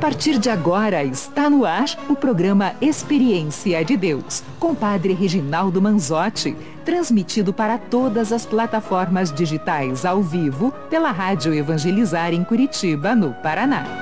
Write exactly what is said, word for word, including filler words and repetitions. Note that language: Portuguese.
partir de agora está no ar o programa Experiência de Deus, com Padre Reginaldo Manzotti, transmitido para todas as plataformas digitais ao vivo pela Rádio Evangelizar em Curitiba, no Paraná.